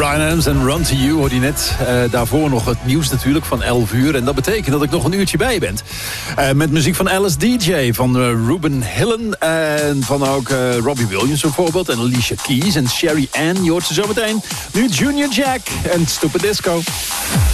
Bryan Adams en Run to You hoorde je net. Daarvoor nog het nieuws natuurlijk van 11 uur. En dat betekent dat ik nog een uurtje bij ben. Met muziek van Alice DJ, van Ruben Hillen. En van ook Robbie Williams bijvoorbeeld. En Alicia Keys en Sherry Ann. Je hoort ze zometeen. Nu Junior Jack en Stupid Disco.